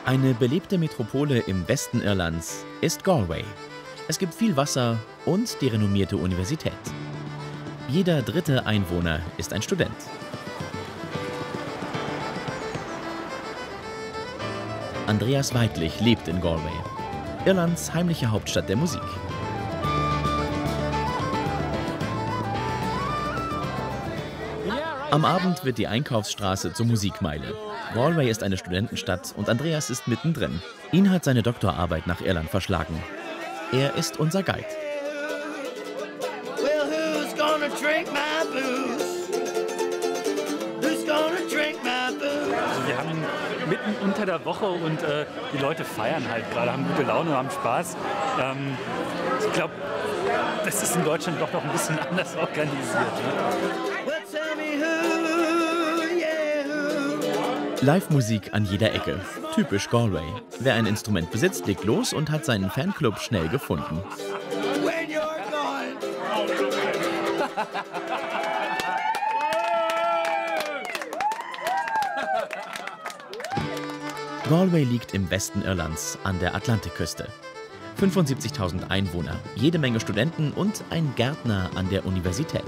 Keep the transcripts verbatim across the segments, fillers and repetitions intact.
Eine belebte Metropole im Westen Irlands ist Galway. Es gibt viel Wasser und die renommierte Universität. Jeder dritte Einwohner ist ein Student. Andreas Weidlich lebt in Galway, Irlands heimliche Hauptstadt der Musik. Am Abend wird die Einkaufsstraße zur Musikmeile. Galway ist eine Studentenstadt und Andreas ist mittendrin. Ihn hat seine Doktorarbeit nach Irland verschlagen. Er ist unser Guide. Also wir haben mitten unter der Woche und äh, die Leute feiern halt gerade, haben gute Laune, haben Spaß. Ähm, ich glaube, das ist in Deutschland doch noch ein bisschen anders organisiert. Ne? Live-Musik an jeder Ecke. Typisch Galway. Wer ein Instrument besitzt, legt los und hat seinen Fanclub schnell gefunden. Galway liegt im Westen Irlands an der Atlantikküste. fünfundsiebzigtausend Einwohner, jede Menge Studenten und ein Gärtner an der Universität.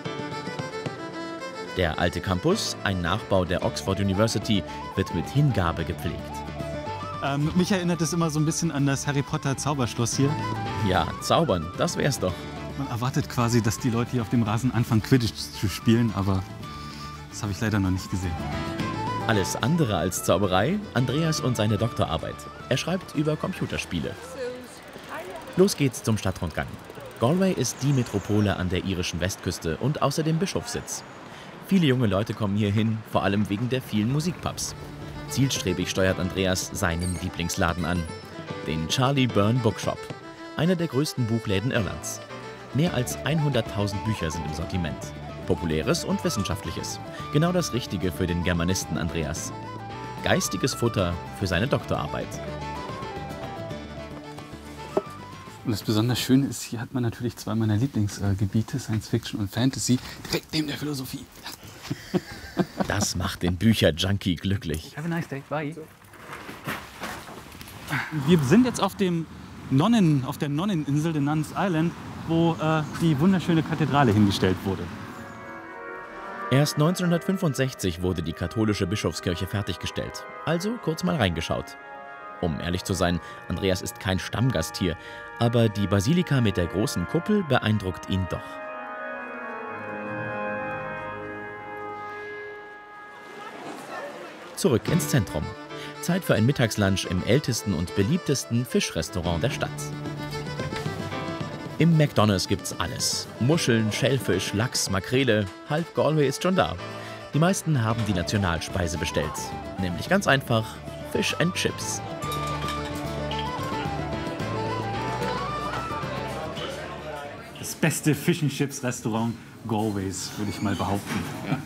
Der alte Campus, ein Nachbau der Oxford University, wird mit Hingabe gepflegt. Ähm, mich erinnert es immer so ein bisschen an das Harry Potter Zauberschloss hier. Ja, zaubern, das wär's doch. Man erwartet quasi, dass die Leute hier auf dem Rasen anfangen, Quidditch zu spielen, aber das habe ich leider noch nicht gesehen. Alles andere als Zauberei, Andreas und seine Doktorarbeit. Er schreibt über Computerspiele. Los geht's zum Stadtrundgang. Galway ist die Metropole an der irischen Westküste und außerdem Bischofssitz. Viele junge Leute kommen hier hin, vor allem wegen der vielen Musikpubs. Zielstrebig steuert Andreas seinen Lieblingsladen an, den Charlie Byrne Bookshop, einer der größten Buchläden Irlands. Mehr als hunderttausend Bücher sind im Sortiment. Populäres und Wissenschaftliches. Genau das Richtige für den Germanisten Andreas. Geistiges Futter für seine Doktorarbeit. Und das besonders Schöne ist, hier hat man natürlich zwei meiner Lieblingsgebiete, Science Fiction und Fantasy, direkt neben der Philosophie. Das macht den Bücher-Junkie glücklich. Have a nice day. Bye. Wir sind jetzt auf, dem Nonnen, auf der Nonneninsel, der Nuns Island, wo äh, die wunderschöne Kathedrale hingestellt wurde. Erst neunzehnhundertfünfundsechzig wurde die katholische Bischofskirche fertiggestellt. Also kurz mal reingeschaut. Um ehrlich zu sein, Andreas ist kein Stammgast hier, aber die Basilika mit der großen Kuppel beeindruckt ihn doch. Zurück ins Zentrum. Zeit für ein Mittagslunch im ältesten und beliebtesten Fischrestaurant der Stadt. Im McDonald's gibt's alles. Muscheln, Schellfisch, Lachs, Makrele. Halb Galway ist schon da. Die meisten haben die Nationalspeise bestellt. Nämlich ganz einfach Fish and Chips. Das beste Fish and Chips Restaurant Galways, würde ich mal behaupten. Ja?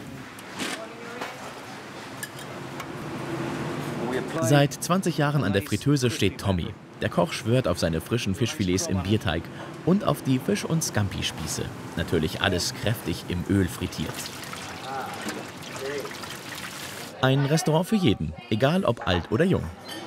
Ja. Seit zwanzig Jahren an der Fritteuse steht Tommy. Der Koch schwört auf seine frischen Fischfilets im Bierteig und auf die Fisch- und Scampi-Spieße. Natürlich alles kräftig im Öl frittiert. Ein Restaurant für jeden, egal ob alt oder jung.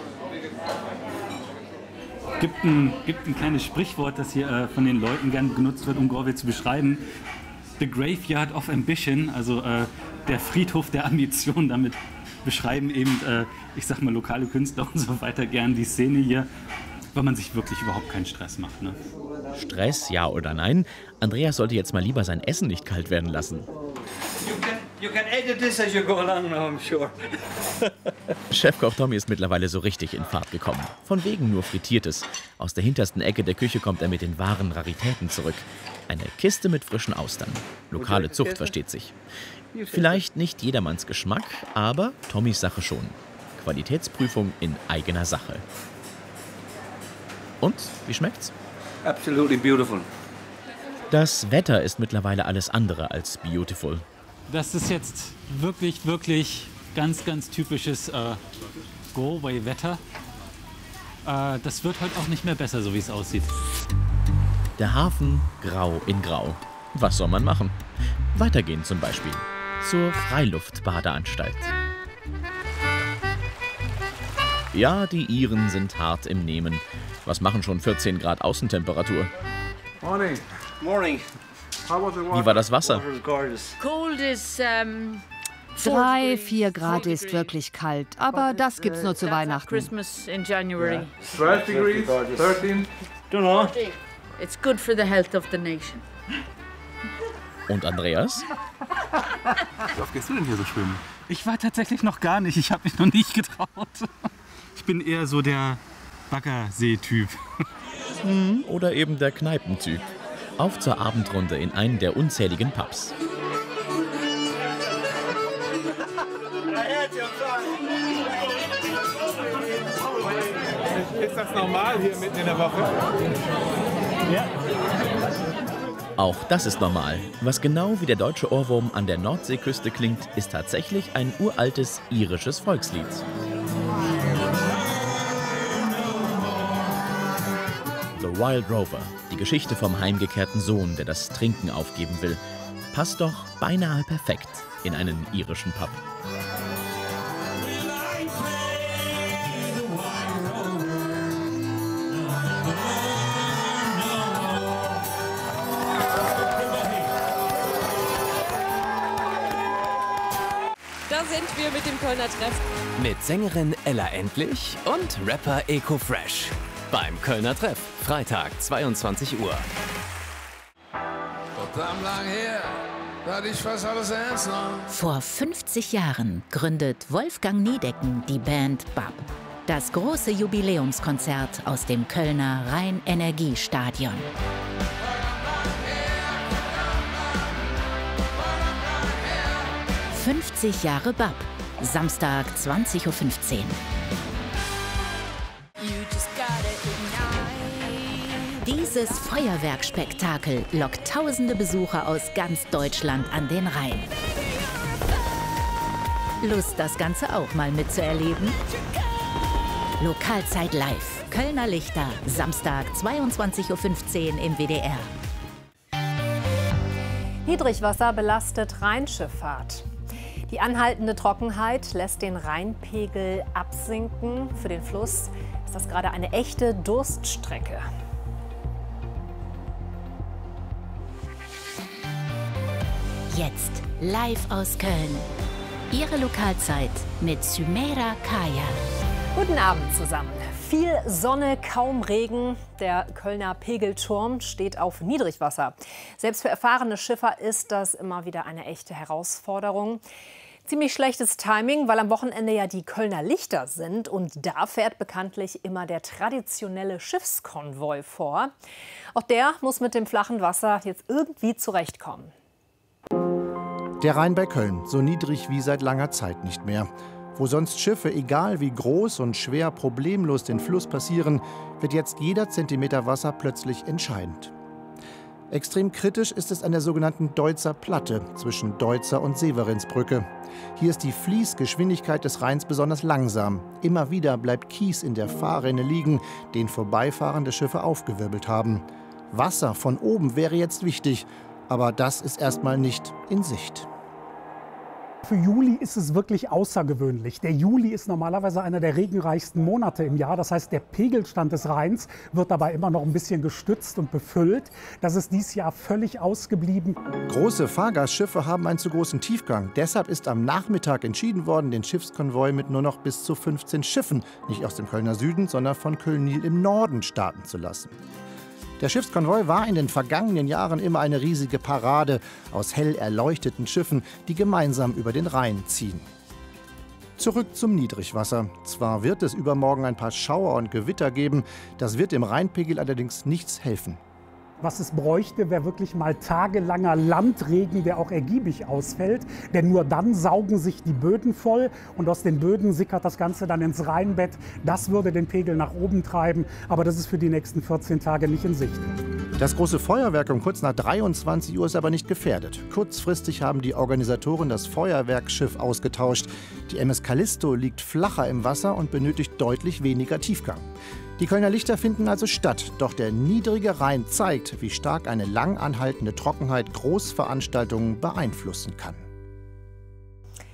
Gibt ein, gibt ein kleines Sprichwort, das hier äh, von den Leuten gern genutzt wird, um Galway zu beschreiben. The Graveyard of Ambition, also äh, der Friedhof der Ambition. Damit beschreiben eben, äh, ich sag mal, lokale Künstler und so weiter gern die Szene hier, weil man sich wirklich überhaupt keinen Stress macht. Ne? Stress, ja oder nein? Andreas sollte jetzt mal lieber sein Essen nicht kalt werden lassen. You can edit this as you go along now, I'm sure. Chefkoch Tommy ist mittlerweile so richtig in Fahrt gekommen. Von wegen nur Frittiertes. Aus der hintersten Ecke der Küche kommt er mit den wahren Raritäten zurück. Eine Kiste mit frischen Austern. Lokale Zucht, versteht sich. Vielleicht nicht jedermanns Geschmack, aber Tommys Sache schon. Qualitätsprüfung in eigener Sache. Und, wie schmeckt's? Absolutely beautiful. Das Wetter ist mittlerweile alles andere als beautiful. Das ist jetzt wirklich, wirklich ganz, ganz typisches äh, Galway-Wetter. Äh, das wird heute auch nicht mehr besser, so wie es aussieht. Der Hafen grau in grau. Was soll man machen? Weitergehen zum Beispiel. Zur Freiluftbadeanstalt. Ja, die Iren sind hart im Nehmen. Was machen schon vierzehn Grad Außentemperatur? Morning. Morning. Wie war das Wasser? Cold is, um, Drei, vier Grad ist wirklich kalt, aber das gibt's nur zu Weihnachten. Christmas in January. zwölf degrees, dreizehn. Don't know. It's good for the health of the nation. Und Andreas? Wie oft gehst du denn hier so schwimmen? Ich war tatsächlich noch gar nicht. Ich habe mich noch nicht getraut. Ich bin eher so der Baggersee-Typ. Oder eben der Kneipentyp. Auf zur Abendrunde in einen der unzähligen Pubs. Ist das normal hier mitten in der Woche? Ja. Auch das ist normal. Was genau wie der deutsche Ohrwurm an der Nordseeküste klingt, ist tatsächlich ein uraltes irisches Volkslied. The Wild Rover, die Geschichte vom heimgekehrten Sohn, der das Trinken aufgeben will, passt doch beinahe perfekt in einen irischen Pub. Da sind wir mit dem Kölner Treff. Mit Sängerin Ella Endlich und Rapper Eko Fresh. Beim Kölner Treff, Freitag, zweiundzwanzig Uhr. Verdammt lang her, da hatte ich fast alles ernst genommen. Vor fünfzig Jahren gründet Wolfgang Niedecken die Band B A B. Das große Jubiläumskonzert aus dem Kölner Rhein-Energie-Stadion. fünfzig Jahre B A B, Samstag zwanzig Uhr fünfzehn. Dieses Feuerwerkspektakel lockt tausende Besucher aus ganz Deutschland an den Rhein. Lust, das Ganze auch mal mitzuerleben? Lokalzeit live, Kölner Lichter, Samstag zweiundzwanzig Uhr fünfzehn im W D R. Niedrigwasser belastet Rheinschifffahrt. Die anhaltende Trockenheit lässt den Rheinpegel absinken. Für den Fluss ist das gerade eine echte Durststrecke. Jetzt live aus Köln. Ihre Lokalzeit mit Sümeira Kaya. Guten Abend zusammen. Viel Sonne, kaum Regen. Der Kölner Pegelturm steht auf Niedrigwasser. Selbst für erfahrene Schiffer ist das immer wieder eine echte Herausforderung. Ziemlich schlechtes Timing, weil am Wochenende ja die Kölner Lichter sind. Und da fährt bekanntlich immer der traditionelle Schiffskonvoi vor. Auch der muss mit dem flachen Wasser jetzt irgendwie zurechtkommen. Der Rhein bei Köln, so niedrig wie seit langer Zeit nicht mehr. Wo sonst Schiffe, egal wie groß und schwer, problemlos den Fluss passieren, wird jetzt jeder Zentimeter Wasser plötzlich entscheidend. Extrem kritisch ist es an der sogenannten Deutzer Platte zwischen Deutzer und Severinsbrücke. Hier ist die Fließgeschwindigkeit des Rheins besonders langsam. Immer wieder bleibt Kies in der Fahrrinne liegen, den vorbeifahrende Schiffe aufgewirbelt haben. Wasser von oben wäre jetzt wichtig, aber das ist erstmal nicht in Sicht. Für Juli ist es wirklich außergewöhnlich. Der Juli ist normalerweise einer der regenreichsten Monate im Jahr. Das heißt, der Pegelstand des Rheins wird dabei immer noch ein bisschen gestützt und befüllt. Das ist dieses Jahr völlig ausgeblieben. Große Fahrgastschiffe haben einen zu großen Tiefgang. Deshalb ist am Nachmittag entschieden worden, den Schiffskonvoi mit nur noch bis zu fünfzehn Schiffen, nicht aus dem Kölner Süden, sondern von Köln-Nil im Norden starten zu lassen. Der Schiffskonvoi war in den vergangenen Jahren immer eine riesige Parade aus hell erleuchteten Schiffen, die gemeinsam über den Rhein ziehen. Zurück zum Niedrigwasser. Zwar wird es übermorgen ein paar Schauer und Gewitter geben, das wird dem Rheinpegel allerdings nichts helfen. Was es bräuchte, wäre wirklich mal tagelanger Landregen, der auch ergiebig ausfällt. Denn nur dann saugen sich die Böden voll und aus den Böden sickert das Ganze dann ins Rheinbett. Das würde den Pegel nach oben treiben, aber das ist für die nächsten vierzehn Tage nicht in Sicht. Das große Feuerwerk um kurz nach dreiundzwanzig Uhr ist aber nicht gefährdet. Kurzfristig haben die Organisatoren das Feuerwerksschiff ausgetauscht. Die M S Callisto liegt flacher im Wasser und benötigt deutlich weniger Tiefgang. Die Kölner Lichter finden also statt, doch der niedrige Rhein zeigt, wie stark eine lang anhaltende Trockenheit Großveranstaltungen beeinflussen kann.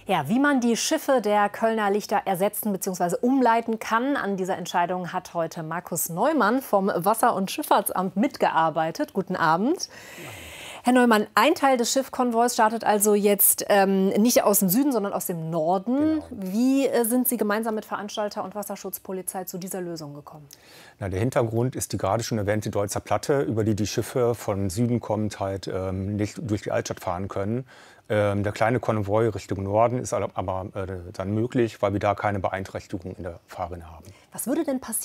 Ja, wie man die Schiffe der Kölner Lichter ersetzen bzw. umleiten kann, an dieser Entscheidung hat heute Markus Neumann vom Wasser- und Schifffahrtsamt mitgearbeitet. Guten Abend. Herr Neumann, ein Teil des Schiffkonvois startet also jetzt ähm, nicht aus dem Süden, sondern aus dem Norden. Genau. Wie äh, sind Sie gemeinsam mit Veranstalter und Wasserschutzpolizei zu dieser Lösung gekommen? Na, der Hintergrund ist die gerade schon erwähnte Deutzer Platte, über die die Schiffe von Süden kommend halt ähm, nicht durch die Altstadt fahren können. Ähm, der kleine Konvoi Richtung Norden ist aber äh, dann möglich, weil wir da keine Beeinträchtigung in der Fahrrinne haben. Was würde denn passieren?